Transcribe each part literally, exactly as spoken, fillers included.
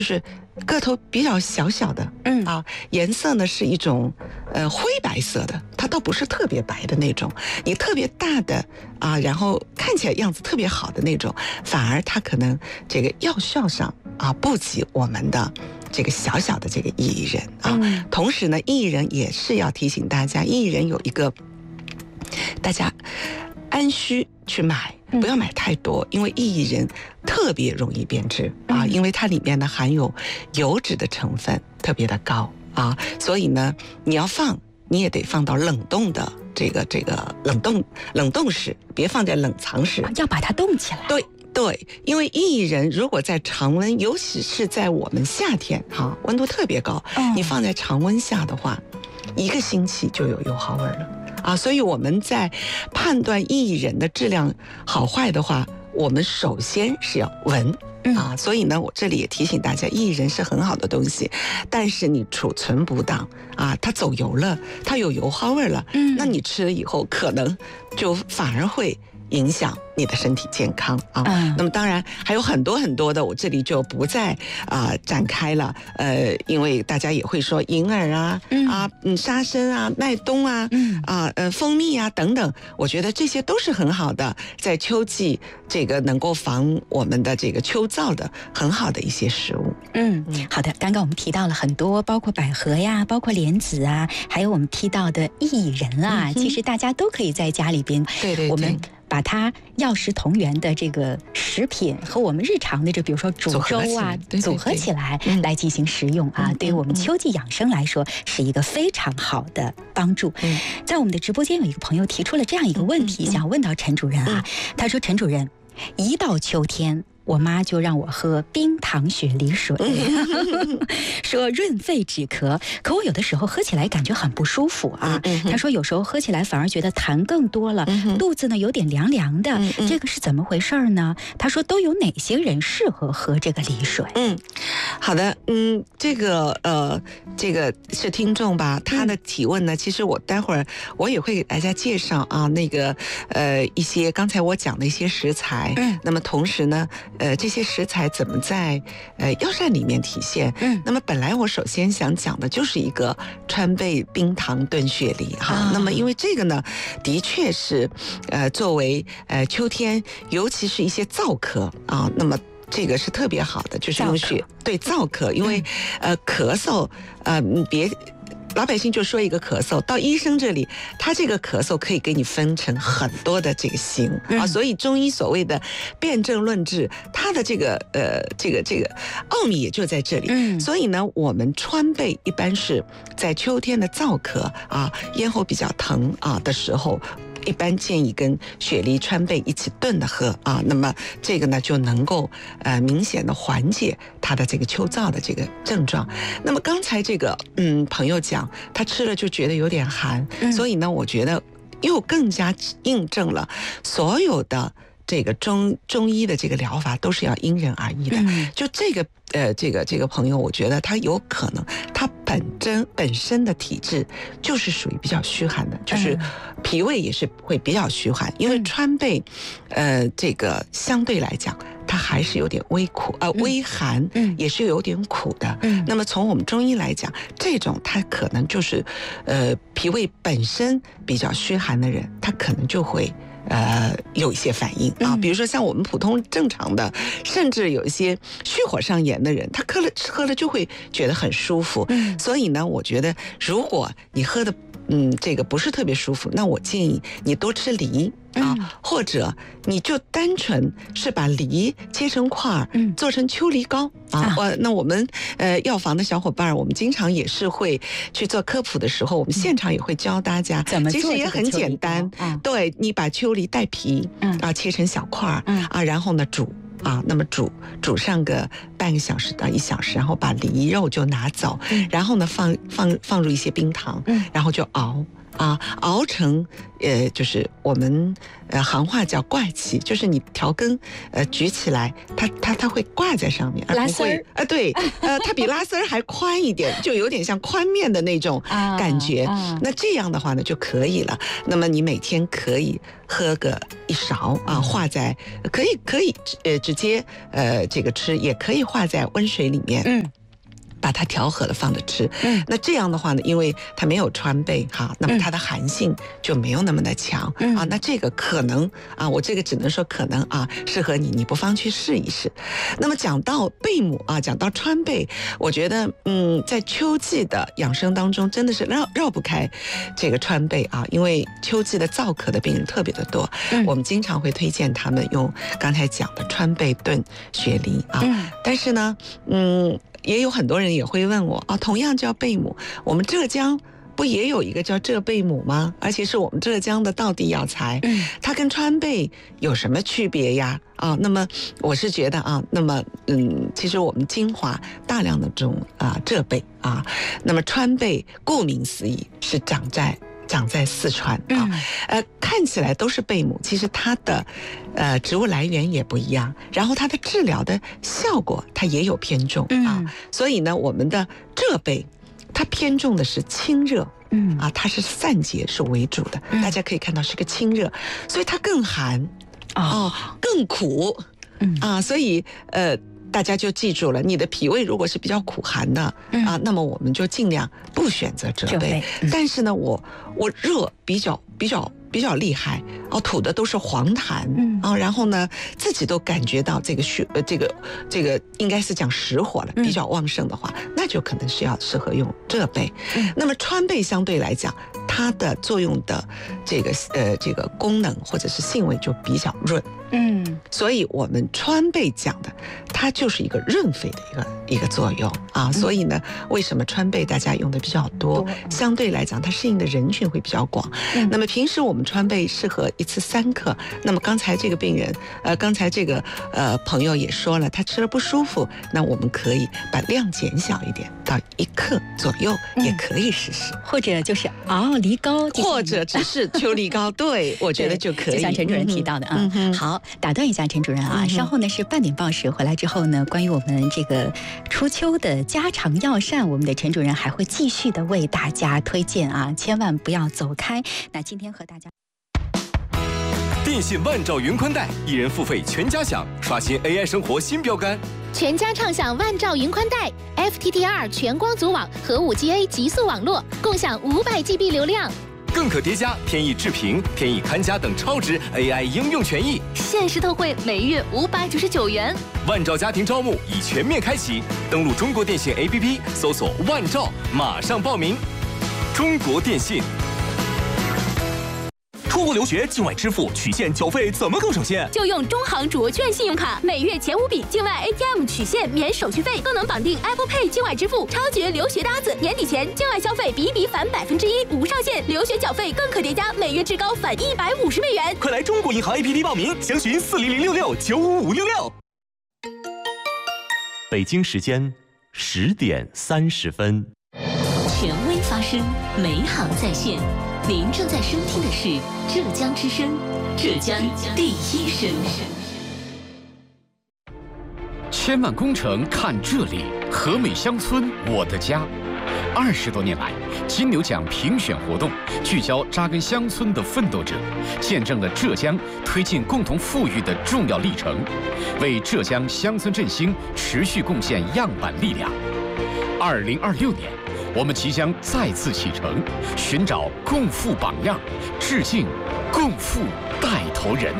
就是个头比较小小的， 嗯啊，颜色呢是一种呃灰白色的，它倒不是特别白的那种。你特别大的啊，然后看起来样子特别好的那种，反而它可能这个药效上啊不及我们的这个小小的这个薏仁啊。 嗯、 同时呢，薏仁也是要提醒大家，薏仁有一个大家按需去买。不要买太多，因为薏仁特别容易变质啊，因为它里面呢含有油脂的成分特别的高啊，所以呢你要放，你也得放到冷冻的这个这个冷冻冷冻室，别放在冷藏室， 要把它冻起来。 对。对，因为薏仁如果在常温，尤其是在我们夏天哈，温度特别高， 嗯、 你放在常温下的话，一个星期就有油耗味了。啊，所以我们在判断薏仁的质量好坏的话，我们首先是要闻啊。所以呢，我这里也提醒大家，薏仁是很好的东西，但是你储存不当啊，它走油了，它有油耗味了，嗯，那你吃了以后，可能就反而会影响你的身体健康啊。嗯、那么当然还有很多很多的，我这里就不再啊、呃、展开了。呃，因为大家也会说银耳啊、嗯、啊、嗯沙参啊、麦冬啊、嗯啊呃蜂蜜啊等等，我觉得这些都是很好的，在秋季这个能够防我们的这个秋燥的很好的一些食物。 嗯，好的。刚刚我们提到了很多，包括百合呀，包括莲子啊，还有我们提到的薏仁啊，嗯、其实大家都可以在家里边， 对对对， 我们把它药食同源的这个食品和我们日常的这比如说煮粥啊组合起来来进行食用啊，对于我们秋季养生来说是一个非常好的帮助。嗯、在我们的直播间有一个朋友提出了这样一个问题，嗯、想问到陈主任啊，嗯、他说：“陈主任，一到秋天，我妈就让我喝冰糖雪梨水，说润肺止咳。可我有的时候喝起来感觉很不舒服啊。她说有时候喝起来反而觉得痰更多了，肚子呢有点凉凉的，这个是怎么回事呢？她说都有哪些人适合喝这个梨水？ 嗯，好的，嗯，这个呃，这个是听众吧？他的提问呢，其实我待会儿我也会给大家介绍啊，那个呃一些刚才我讲的一些食材，嗯，那么同时呢。呃，这些食材怎么在呃药膳里面体现？嗯，那么本来我首先想讲的就是一个川贝冰糖炖雪梨哈。啊、那么因为这个呢，的确是呃作为呃秋天，尤其是一些燥咳啊，那么这个是特别好的，就是用雪对燥咳，因为、嗯、呃咳嗽呃别。老百姓就说一个咳嗽，到医生这里，他这个咳嗽可以给你分成很多的这个型、嗯、啊，所以中医所谓的辨证论治，它的这个呃这个这个奥秘也就在这里。嗯，所以呢，我们川贝一般是在秋天的燥咳啊，咽喉比较疼啊的时候。一般建议跟雪梨川贝一起炖的喝啊，那么这个呢就能够呃明显的缓解他的这个秋燥的这个症状。那么刚才这个嗯朋友讲，他吃了就觉得有点寒，嗯、所以呢，我觉得又更加印证了所有的。这个中中医的这个疗法都是要因人而异的。嗯、就这个呃，这个这个朋友，我觉得他有可能他本真本身的体质就是属于比较虚寒的，就是脾胃也是会比较虚寒，因为川贝，呃，这个相对来讲。它还是有点微苦，呃，微寒，嗯，也是有点苦的。嗯，那么从我们中医来讲，这种它可能就是，呃，脾胃本身比较虚寒的人，他可能就会。呃，有一些反应啊，比如说像我们普通正常的，甚至有一些虚火上炎的人，他喝了喝了就会觉得很舒服。嗯，所以呢，我觉得如果你喝的嗯这个不是特别舒服，那我建议你多吃梨。啊，或者你就单纯是把梨切成块，嗯，做成秋梨膏啊。我、啊、那我们呃药房的小伙伴，我们经常也是会去做科普的时候，我们现场也会教大家怎么做。 其实也很简单，嗯、对你把秋梨带皮，嗯啊切成小块，嗯啊，然后呢煮。啊，那么煮煮上个半个小时到一小时，然后把梨肉就拿走，嗯、然后呢放放放入一些冰糖，嗯、然后就熬。 啊，熬成呃，就是我们呃行话叫挂起，就是你调羹呃举起来，它它它会挂在上面， 拉丝儿啊，对，呃，它比拉丝儿还宽一点，就有点像宽面的那种感觉。啊啊、那这样的话呢就可以了。那么你每天可以喝个一勺啊，化在可以可以呃直接呃这个吃，也可以化在温水里面。嗯。把它调和了放着吃，嗯，那这样的话呢，因为它没有川贝哈，那么它的寒性就没有那么的强、嗯、啊。那这个可能啊，我这个只能说可能啊，适合你，你不妨去试一试。那么讲到贝母啊，讲到川贝，我觉得嗯，在秋季的养生当中，真的是绕绕不开这个川贝啊，因为秋季的燥咳的病人特别的多，嗯、我们经常会推荐他们用刚才讲的川贝炖雪梨啊，嗯、但是呢，嗯。也有很多人也会问我啊，同样叫贝母，我们浙江不也有一个叫浙贝母吗？而且是我们浙江的道地药材，嗯，它跟川贝有什么区别呀？啊，那么我是觉得啊，那么嗯，其实我们金华大量的这种啊浙贝啊，那么川贝顾名思义是长在。长在四川啊，呃，看起来都是贝母，其实它的，呃，植物来源也不一样，然后它的治疗的效果它也有偏重啊，所以呢，我们的浙贝它偏重的是清热，嗯啊，它是散结是为主的，大家可以看到是个清热，所以它更寒哦，更苦，嗯啊，所以呃。大家就记住了，你的脾胃如果是比较苦寒的、嗯、啊，那么我们就尽量不选择浙贝。嗯、但是呢，我我热比较比较比较厉害哦，吐的都是黄痰、嗯、啊，然后呢，自己都感觉到这个血呃这个这个应该是讲实火了，比较旺盛的话，嗯、那就可能是要适合用浙贝。嗯、那么川贝相对来讲，它的作用的这个呃这个功能或者是性味就比较润。嗯，所以我们川贝讲的，它就是一个润肺的一个一个作用啊。嗯、所以呢，为什么川贝大家用的比较多？嗯、相对来讲，它适应的人群会比较广。嗯、那么平时我们川贝适合一次三克。那么刚才这个病人，呃，刚才这个呃朋友也说了，他吃了不舒服，那我们可以把量减小一点，到一克左右，嗯、也可以试试。 或者就是熬梨膏， 或者只是秋梨膏，对，我觉得就可以。 就像陈主任提到的啊，嗯嗯、好。打断一下陈主任啊，嗯、稍后呢是半点报时回来之后呢，关于我们这个初秋的家常药膳，我们的陈主任还会继续的为大家推荐啊，千万不要走开。那今天和大家， 电信万兆云宽带，一人付费全家享，刷新 A I 生活新标杆， 全家畅享万兆云宽带 F T T R 全光组网和 五 G A 极速网络，共享五百 G B 流量。 更可叠加天翼智屏、天翼看家等超值 A I 应用权益， 限时特惠，每月五百九十九元。 万兆家庭招募已全面开启，登录中国电信 A P P 搜索万兆，马上报名。中国电信。 出国留学境外支付取现缴费怎么更省线？ 就用中行卓券信用卡，每月前五笔境外 A T M 取现免手续费，更能绑定 Apple Pay 境外支付，超绝留学搭子。年底前境外消费比一比返百分之一，无上限。留学缴费更可叠加，每月至高返一百五十美元。 快来中国银行 A P P 报名，详询四零零六六九五五六六。 北京时间十点三十分。 权威发声，美好在线。您正在收听的是浙江之声，浙江第一声。 千万工程看这里，和美乡村我的家。二十多年来，金牛奖评选活动聚焦扎根乡村的奋斗者，见证了浙江推进共同富裕的重要历程，为浙江乡村振兴持续贡献样板力量。二零二六年，我们即将再次启程，寻找共富榜样，致敬共富带头人。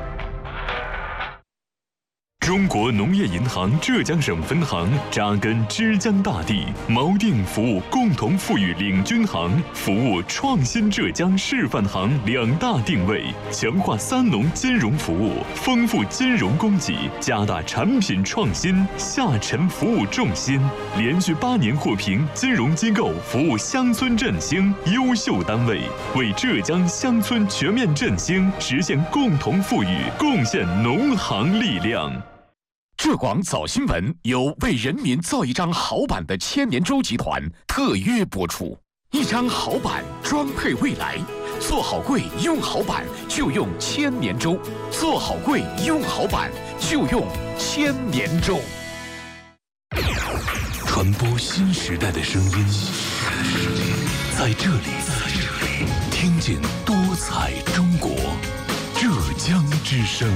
中国农业银行浙江省分行扎根枝江大地，锚定服务共同富裕领军行、服务创新浙江示范行两大定位，强化三农金融服务，丰富金融供给，加大产品创新，下沉服务重心，连续八年获评金融机构服务乡村振兴优秀单位，为浙江乡村全面振兴实现共同富裕贡献农行力量。 浙广早新闻由为人民造一张好版的千年舟集团特约播出。 一张好板装配未来，做好柜用好板就用千年粥，做好柜用好板就用千年粥。 传播新时代的声音，在这里，听见多彩中国，浙江之声。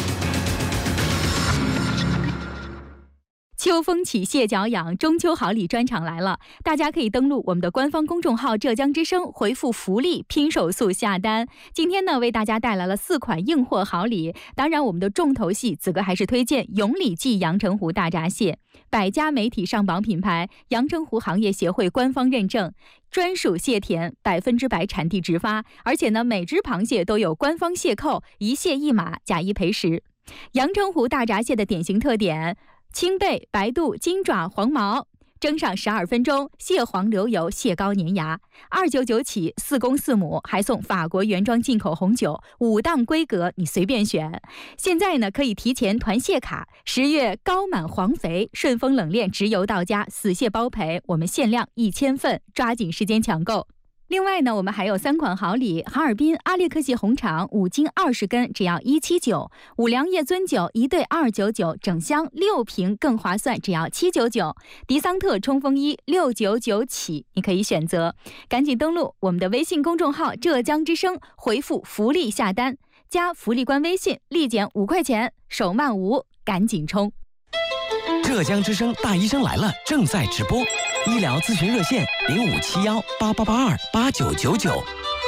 秋风起，蟹脚痒，中秋好礼专场来了！大家可以登录我们的官方公众号“浙江之声”，回复“福利”拼手速下单。今天呢，为大家带来了四款硬货好礼。当然，我们的重头戏，子哥还是推荐永礼记阳澄湖大闸蟹，百家媒体上榜品牌，阳澄湖行业协会官方认证，专属蟹田，百分之百产地直发，而且呢，每只螃蟹都有官方蟹扣，一蟹一码，假一赔十。阳澄湖大闸蟹的典型特点。青背、白肚、金爪、黄毛，蒸上十二分钟，蟹黄流油，蟹膏粘牙。二九九起，四公四母，还送法国原装进口红酒，五档规格你随便选。现在呢，可以提前团蟹卡，十月高满黄肥，顺丰冷链直邮到家，死蟹包赔，我们限量一千份，抓紧时间抢购。另外呢，我们还有三款好礼：哈尔滨阿列克系红肠五斤二十根，只要一七九；五粮液樽酒一对二九九，整箱六瓶更划算，只要七九九；迪桑特冲锋衣六九九起，你可以选择。赶紧登录我们的微信公众号“浙江之声”，回复“福利”下单，加福利官微信，立减五块钱，手慢无，赶紧冲！ 浙江之声大医生来了正在直播，医疗咨询热线零五七幺八八八二八九九九。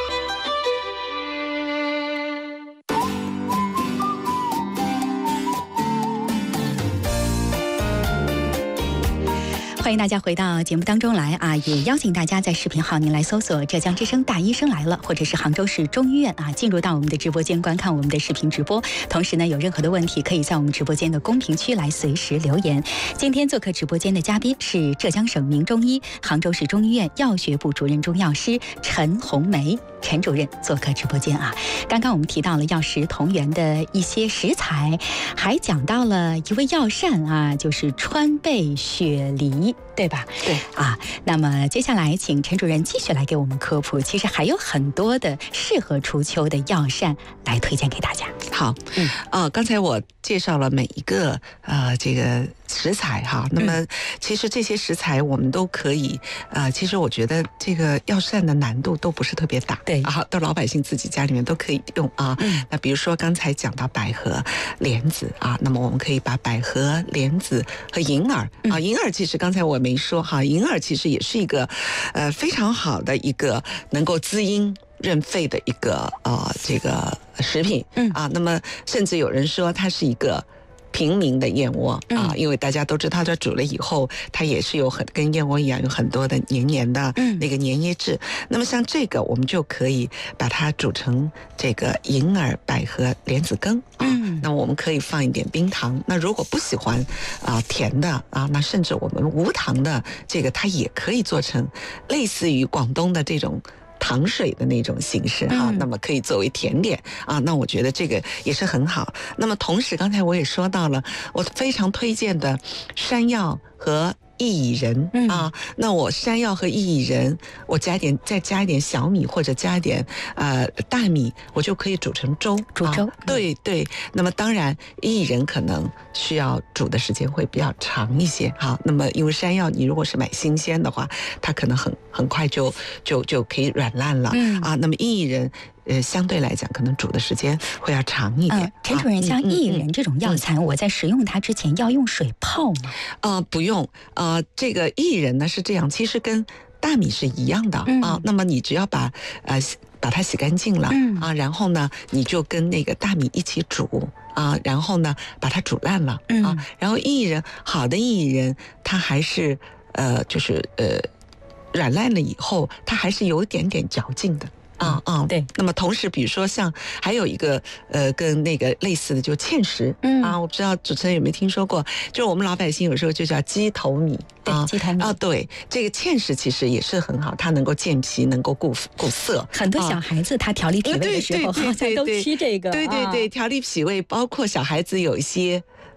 欢迎大家回到节目当中来啊！也邀请大家在视频号您来搜索“浙江之声大医生来了”，或者是杭州市中医院啊，进入到我们的直播间观看我们的视频直播。同时呢，有任何的问题可以在我们直播间的公屏区来随时留言。今天做客直播间的嘉宾是浙江省名中医、杭州市中医院药学部主任中药师陈红梅。陈主任做客直播间啊，刚刚我们提到了药食同源的一些食材，还讲到了一味药膳啊，就是川贝雪梨，对吧？ 对啊。那么接下来请陈主任继续来给我们科普，其实还有很多的适合初秋的药膳来推荐给大家。 好，嗯，啊，刚才我介绍了每一个呃这个食材哈，那么其实这些食材我们都可以，呃，其实我觉得这个药膳的难度都不是特别大。 对啊，到老百姓自己家里面都可以用啊。嗯、那比如说刚才讲到百合、莲子啊，那么我们可以把百合、莲子和银耳、嗯、啊，银耳其实刚才我没说哈，银耳其实也是一个呃非常好的一个能够滋阴润肺的一个呃这个食品。嗯啊，那么甚至有人说它是一个平民的燕窝啊，因为大家都知道它煮了以后，它也是有很跟燕窝一样有很多的黏黏的那个粘液质。那么像这个，我们就可以把它煮成这个银耳、百合、莲子羹啊。那么我们可以放一点冰糖。那如果不喜欢啊甜的啊，那甚至我们无糖的这个，它也可以做成类似于广东的这种糖水的那种形式哈、嗯，那么可以作为甜点啊，那我觉得这个也是很好。那么同时，刚才我也说到了，我非常推荐的山药和薏苡仁、嗯、啊，那我山药和薏苡仁，我加一点，再加一点小米或者加一点呃大米，我就可以煮成粥。 煮粥、 啊，对对。那么当然，薏苡仁可能需要煮的时间会比较长一些哈、啊。那么因为山药，你如果是买新鲜的话，它可能很很快就就就可以软烂了、嗯、啊。那么薏苡仁。呃，相对来讲，可能煮的时间会要长一点。呃、 陈主任，像薏苡仁这种药材、嗯嗯，我在食用它之前要用水泡吗？ 呃，不用。呃，这个薏苡仁呢是这样，其实跟大米是一样的、嗯、啊。那么你只要把呃把它洗干净了、嗯、啊，然后呢，你就跟那个大米一起煮啊，然后呢把它煮烂了、嗯、啊。然后薏苡仁，好的薏苡仁，它还是呃就是呃软烂了以后，它还是有一点点嚼劲的。啊啊，对。那么同时，比如说像还有一个呃，跟那个类似的，就芡实。嗯啊，我不知道主持人有没有听说过，就是我们老百姓有时候就叫鸡头米。 对，鸡头米啊，对，这个芡实其实也是很好，它能够健脾，能够固固涩。 很多小孩子他调理脾胃的时候，好像都吃这个。 对对对，调理脾胃，包括小孩子有一些。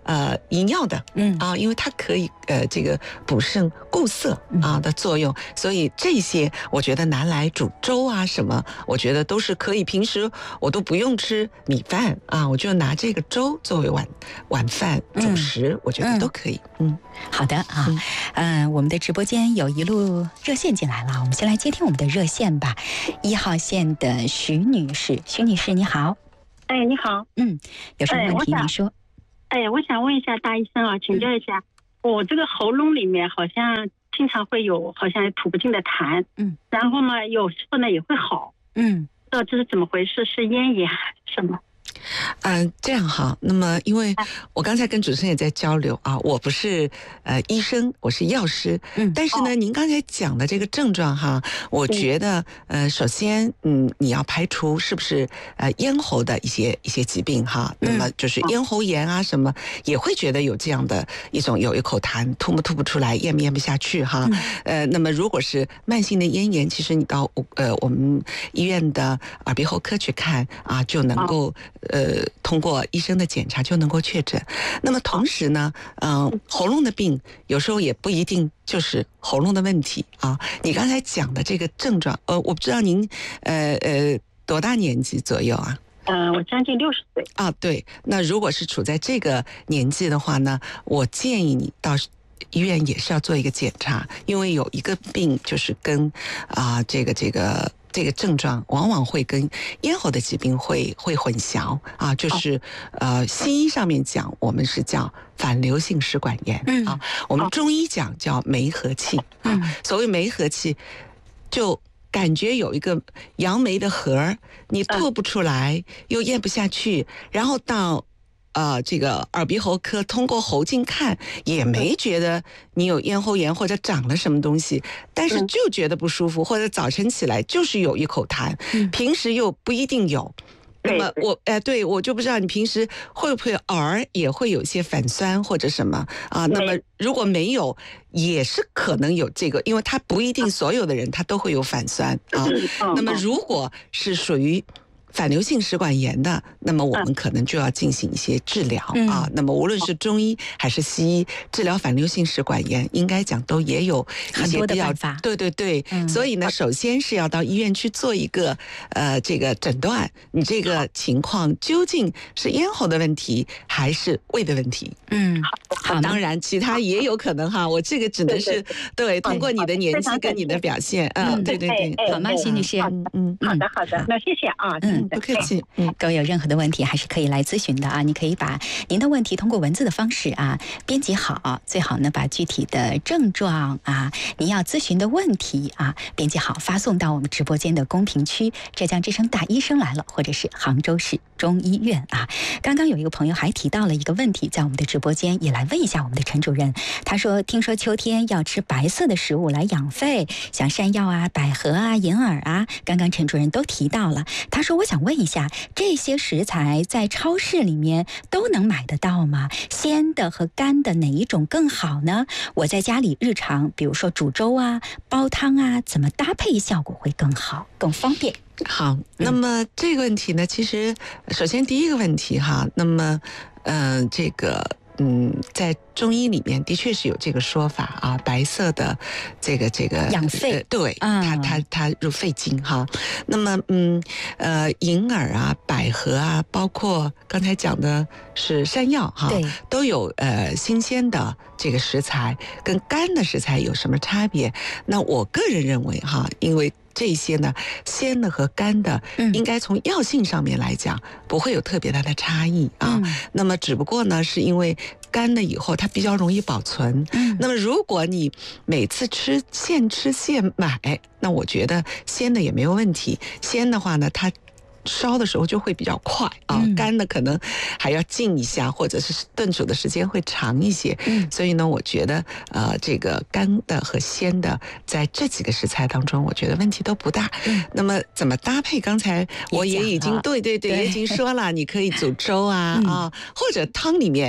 呃营养的，嗯啊，因为它可以呃这个补肾固涩啊的作用，所以这些我觉得拿来煮粥啊什么，我觉得都是可以。平时我都不用吃米饭啊，我就拿这个粥作为晚晚饭主食，嗯、我觉得都可以。嗯， 好的啊，嗯、呃，我们的直播间有一路热线进来了，我们先来接听我们的热线吧。一号线的徐女士，徐女士你好。 哎，你好。 嗯，有什么问题您说。 哎，我想问一下大医生啊，请教一下，嗯、我这个喉咙里面好像经常会有好像吐不尽的痰，嗯，然后呢有时候呢也会好，嗯，不知道这是怎么回事，是咽炎还是什么？ 嗯、呃，这样哈。那么，因为我刚才跟主持人也在交流啊，我不是呃医生，我是药师。嗯，但是呢，哦、您刚才讲的这个症状哈，我觉得呃，首先嗯，你要排除是不是呃咽喉的一些一些疾病哈。嗯、那么就是咽喉炎啊什么，也会觉得有这样的一种有一口痰，吐不吐不出来，咽不咽不下去哈。嗯、呃，那么如果是慢性的咽炎，其实你到呃我们医院的耳鼻喉科去看啊，就能够。呃，通过医生的检查就能够确诊。那么同时呢，嗯、呃，喉咙的病有时候也不一定就是喉咙的问题啊。你刚才讲的这个症状，呃，我不知道您呃呃多大年纪左右啊？ 嗯、呃，我将近六十岁。啊， 对。那如果是处在这个年纪的话呢，我建议你到医院也是要做一个检查，因为有一个病就是跟啊、呃、这个这个。这个症状往往会跟咽喉的疾病会会混淆啊，就是呃，西医上面讲我们是叫反流性食管炎、嗯、啊，我们中医讲叫梅核气、嗯、啊。所谓梅核气，就感觉有一个杨梅的核，你吐不出来，又咽不下去，然后到。呃，这个耳鼻喉科通过喉镜看也没觉得你有咽喉炎或者长了什么东西，但是就觉得不舒服，或者早晨起来就是有一口痰，平时又不一定有。那么我哎、呃，对我就不知道你平时会不会偶尔也会有一些反酸或者什么啊？那么如果没有，也是可能有这个，因为它不一定所有的人他都会有反酸啊。那么如果是属于反流性食管炎的，那么我们可能就要进行一些治疗、嗯、啊。那么无论是中医还是西医，治疗反流性食管炎，应该讲都也有一些比较，对对对、嗯。所以呢，首先是要到医院去做一个呃这个诊断，你这个情况究竟是咽喉的问题还是胃的问题？嗯，好。当然，其他也有可能哈。我这个只能是 对, 对通过你的年纪跟你的表现，嗯，对对对， 好吗，辛女士？ 嗯嗯，好的好的，那谢谢啊，嗯。 不客气， 嗯，各位有任何的问题还是可以来咨询的啊。你可以把您的问题通过文字的方式啊编辑好，最好呢把具体的症状啊，您要咨询的问题啊编辑好，发送到我们直播间的公屏区。浙江之声大医生来了，或者是杭州市中医院啊。刚刚有一个朋友还提到了一个问题，在我们的直播间也来问一下我们的陈主任。他说，听说秋天要吃白色的食物来养肺，像山药啊、百合啊、银耳啊，刚刚陈主任都提到了。他说，我想问一下，这些食材在超市里面都能买得到吗？鲜的和干的哪一种更好呢？我在家里日常，比如说煮粥啊、煲汤啊，怎么搭配效果会更好、更方便？ 好，那么这个问题呢，其实首先第一个问题哈，那么嗯、呃，这个。嗯，在中医里面的确是有这个说法啊，白色的这个这个养肺， 呃、对，嗯、它它它入肺经哈。那么嗯呃，银耳啊、百合啊，包括刚才讲的是山药哈，对，都有呃新鲜的这个食材，跟干的食材有什么差别？那我个人认为哈，因为这些呢，鲜的和干的，应该从药性上面来讲，不会有特别大的差异啊。嗯、那么只不过呢，是因为干了以后它比较容易保存。嗯、那么如果你每次吃现吃现买，那我觉得鲜的也没有问题。鲜的话呢，它烧的时候就会比较快啊，嗯、干的可能还要浸一下，或者是炖煮的时间会长一些。嗯、所以呢，我觉得呃，这个干的和鲜的在这几个食材当中，我觉得问题都不大。嗯、那么怎么搭配？刚才我也已经对对对，也已经说了，你可以煮粥啊、嗯、啊，或者汤里面。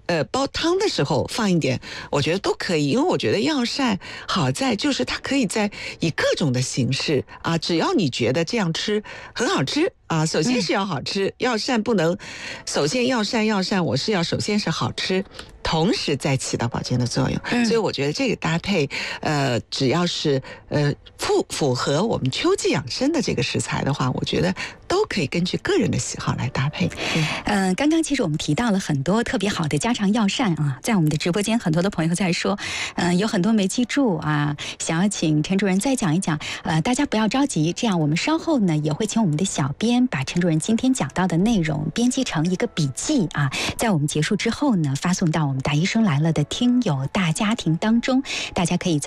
呃煲汤的时候放一点，我觉得都可以。因为我觉得药膳好在就是它可以在以各种的形式啊，只要你觉得这样吃很好吃啊，首先是要好吃，嗯、药膳不能首先药膳药膳，我是要首先是好吃。同时再起到保健的作用，嗯、所以我觉得这个搭配，呃，只要是呃符符合我们秋季养生的这个食材的话，我觉得都可以根据个人的喜好来搭配。 嗯，呃、刚刚其实我们提到了很多特别好的家常药膳啊，在我们的直播间很多的朋友在说，嗯、呃，有很多没记住啊，想要请陈主任再讲一讲。呃，大家不要着急，这样我们稍后呢也会请我们的小编把陈主任今天讲到的内容编辑成一个笔记啊，在我们结束之后呢，发送到我们大医生来了的听友大家庭当中，大家可以在